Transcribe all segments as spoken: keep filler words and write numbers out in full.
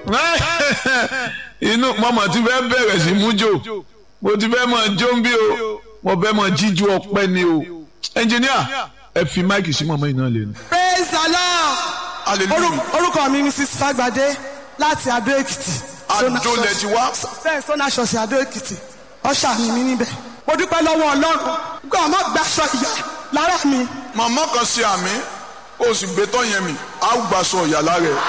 inú mọ̀mọ́ ti fẹ́ bẹ̀rẹ̀ sí mú jò mo ti fẹ́ mọ̀ jó ń bí o mo fẹ́ mọ̀ jíjú ọpẹ́ ni o ẹnjìníà ẹ fi máìkì sí mọ̀mọ́ iná lẹ́nu. praise the lord. hallelujah. orúkọ mi mrs fagbade láti Adó Èkìtì. Adó lẹ ti wá. bẹ́ẹ̀ sọ́nà ṣọ̀ṣì Adó Èkìtì ọ̀ṣà mi mi níbẹ̀. mo dúpẹ́ lọ́wọ́ ọlọ́run gbọ́ ọmọ gbaṣọ ìyá lára mi. màmá kan ṣe àmì ó sì gbé tọ́ yẹn mi á gbàṣọ ìyá lára ẹ̀.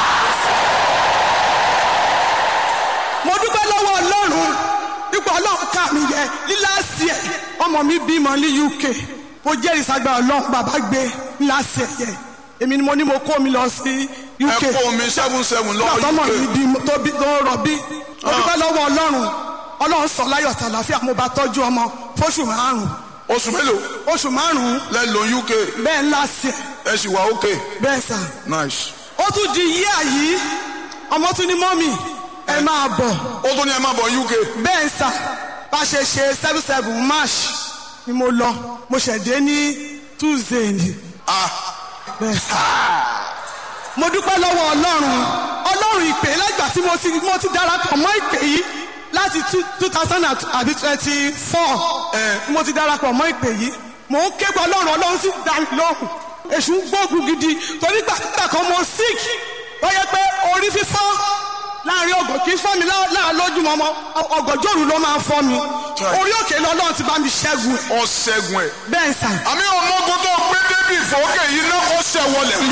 mo dúpẹ́ lọ́wọ́ ọlọ́run ipò ọlọ́run ká mi yẹ líláàsì ẹ̀ ọmọ mi bímọ ní U K mo jẹ́rìí sagbá ọlọ́run bàbá gbé líláàsì ẹ̀ yẹ èmi ni mo ní mo kó mi lọ sí U K. ẹ kó mi seven seven lọ U K. tọmọ mi bí tó bí tó rọbí mo dúpẹ́ lọ́wọ́ ọlọ́run ọlọ́run sọ láyọ̀ tàlàfíà mo bá tọ́jú ọmọ fóṣù márùn-ún. oṣù mélòó. oṣù márùn-ún. lẹ lọ U K. bẹ́ẹ̀ ńlá sí ẹ̀. ẹ sì wà OK. bẹ́ẹ̀ sà. nice. ó tún di yíyà yìí ọmọ tún ní mọ́mì ẹ máa bọ̀. ó tún ní ẹ máa bọ̀ U K. bẹ́ẹ̀ sà bá ṣe ṣe seven seven march ni mo lọ mo ṣẹ̀dé ní Tuesday ni. ah. bẹ́ẹ̀ sà. mo dúpẹ́ lọ́wọ́ ọlọ́run ọlọ́run ìpè lágbà tí mo ti mo ti darapọ̀ mọ́ ìpè yìí láti two thousand àbí twenty four mo ti darapọ̀ mọ́ ìpè yìí mò ń ké pe ọlọ́run ọlọ́run sì dá mi lóhùn èṣù ń gbógun gidi torí gbàgbà kan mo sick ó yẹ pé orí fífọ́ láàrin ọgọ̀ kì í fọ́ mi láàrin lójúmọ́ ọmọ ọgọ̀jọ́rù ló máa ń fọ́ mi orí òkè lọ́lọ́run ti bá mi ṣẹ́gun ẹ̀. ọ ṣẹ́gun ẹ̀. bẹ́ẹ̀ sà. àmì ọmọkùn tó gbé débi ìfowókè yìí náà ó ṣẹ́ wọlé mi.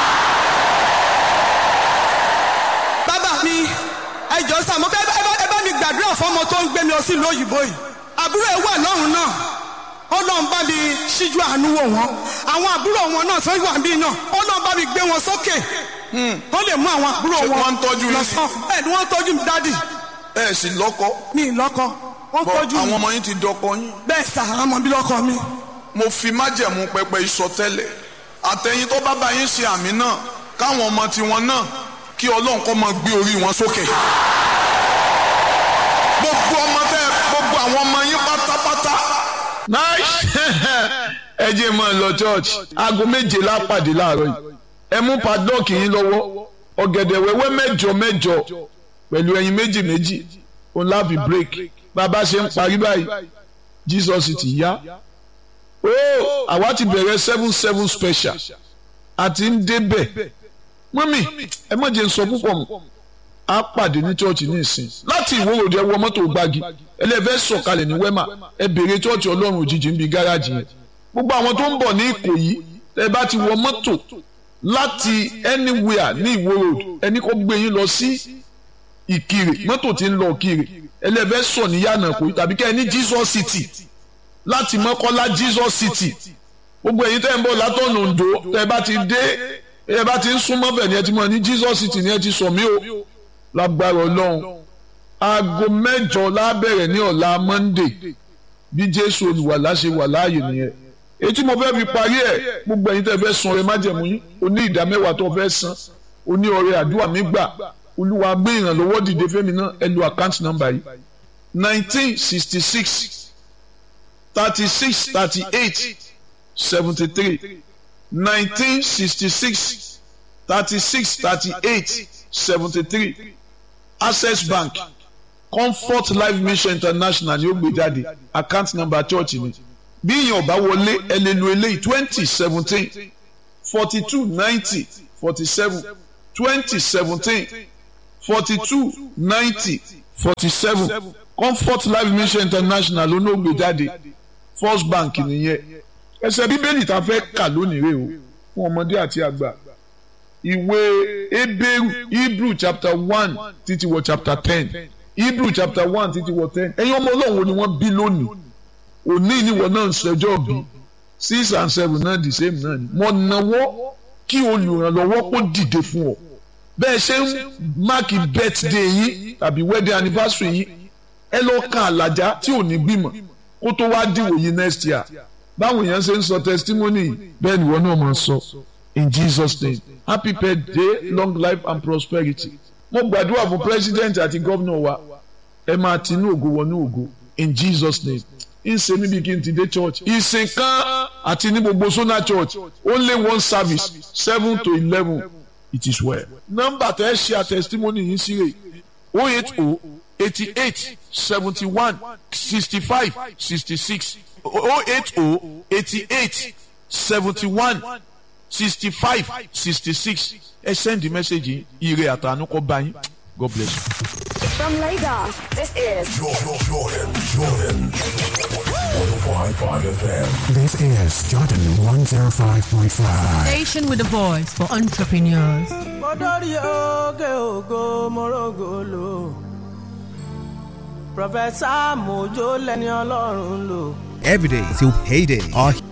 bàbá mi ẹ jọ̀ọ́ sà mo fẹ́ ẹ bá mi gbàdúrà fọ́mọ tó ń gbé mi lọ sí ìlú òyìnbó yìí àbúrò ẹ wà lọ́run náà ọlọ́run bá mi ṣíjú àánú wò wọ́n àwọn àbúrò wọn náà tó wà bí náà ọlọ́run bá mi gbé wọn sókè wọ́n lè mú àwọn àbúrò wọn lọ́sàn ẹ̀ ni wọ́n tọ́jú mi dádì. ẹ sì lọ́kọ. mi lọ́kọ wọ́n tọ́jú mi. àwọn ọmọ yín ti dọkọ yín. bẹ́ẹ̀ sà àwọn ọmọ bí lọ́kọ mi. mo fi májẹ̀mú pẹpẹ ìsọtẹ́lẹ̀ àtẹ̀yìn tó bá bá yín ṣe àmì náà káwọn ọmọ tiwọn náà kí ọlọ́run kó máa gbé orí wọn sókè. gbogbo ọmọ tẹ gbogbo àwọn ọmọ yín pátápátá. nice ẹ jẹ́ máa lọ church aago méje lápàdé láàárọ̀ yìí ẹ mú padlock yín lọ́wọ́ ọ̀gẹ̀dẹ̀ wẹ́wẹ́ mẹ́jọ mẹ́jọ pẹ̀lú ẹyin méjì méjì òun láàbì break bàbá ṣe ń parí báyìí Jesus ti yá ó àwa ti bẹ̀rẹ̀ seven seven special àti ń débẹ̀ mọ́mì ẹ má jẹ́ ń sọ púpọ̀ mọ́ á pàdé ní church ní ìsìn láti ìwòròdì ẹ wọ mọ́tò gbági ẹlẹ́fẹ́ sọ̀kalẹ̀ ní wema ẹ bèrè church ọlọ́run òjijì ń bi gáràjì yẹn gbogbo àwọn tó ń bọ̀ ní Ìkòyí ẹ bá ti wọ mọ́tò láti anywhere ní Ìwó road ẹni kó gbé yín lọ sí Ìkirè mọ́tò tí ń lọ Ìkirè ẹlẹ́fẹ́ sọ ní yànnà Ìkòyí tàbí kẹ́ ẹ ní Jesus City láti Mọ́kọ́lá Jesus City gbogbo ẹ̀yin tẹ́ ń bọ̀ látọ̀nà Oǹdó tẹ́ bá ti dé ẹ bá ti ń súnmọ́ bẹ̀ ni ẹ ti mọ̀ ní Jesus City ni ẹ ti sọ mí o lágbára Ọlọ́run aago mẹ́jọ lábẹ̀rẹ̀ ní ọ̀la Monday bí Jésù olùwàlà ṣe wà láàyè nìyẹn ètí mo fẹ́ fi parí ẹ̀ gbogbo ẹ̀yin tẹ́ fẹ́ san ọrẹ májẹ̀mú yín o ní ìdá mẹ́wàá tó fẹ́ san o ní ọrẹ àdúrà mi gbà Olúwa gbé ìrànlọ́wọ́ dìde fẹ́mi náà ẹ lo account number yìí nineteen sixty six thirty six thirty eight seventy three nineteen sixty six thirty six thirty eight seventy three Access Bank Comfort Life Mission International ni ó gbé jáde account number church ni bí èèyàn bá wọlé ẹ lè lo eléyìí twenty seventeen forty two ninety forty seven twenty seventeen forty two ninety forty seven Comfort Life Mission International ló ní ó gbé jáde First Bank nìyẹn ẹsẹ̀ bíbélì tá a fẹ́ kà lónìí rè o fún ọmọdé àti àgbà ìwé Hébérù Hebrew chapter one títí wọ chapter ten Hebrew chapter one títí wọ ten ẹ̀yin ọmọ Ọlọ́run ni wọ́n bí lónìí òní ìníwọ̀ náà ń ṣẹjọ́ bí six and seven náà the same náà ni mo náwó kí olùrànlọ́wọ́ kó dìde fún ọ bẹ́ẹ̀ ṣe ń máàkì birthday yín tàbí wedding anniversary yín ẹ lọ kan àlàjá tí ò ní gbìmọ̀ kó tó wá dìwò yín next year báwo yẹn ṣe ń sọ testimony bẹ́ẹ̀ ni wọ́n náà máa sọ in Jesus name happy birthday long life and prosperity mo gbàdúrà fún president àti governor wa ẹ máa tinú ògo wọnú ògo in Jesus name ìsìn mi bí kí n ti dé church ìsìn kan àti ní gbogbo Sona church only one service seven to eleven it is well. nọ́mbà tẹ́ ẹ ṣe àtẹ̀sítímọ́nì yìí sí rè o eight o eighty eight seventy one sixty five sixty six o eight o eighty eight seventy one sixty five sixty six ẹ send the message yìí ire àtànú kọ́ bá yín. God bless you. From Lagos, this is Jordan, Jordan, Jordan. one oh five point five F M. This is Jordan one oh five point five. Station with a voice for entrepreneurs. Professor Mojo Leni Ọlọ́run lò. Every day till payday, our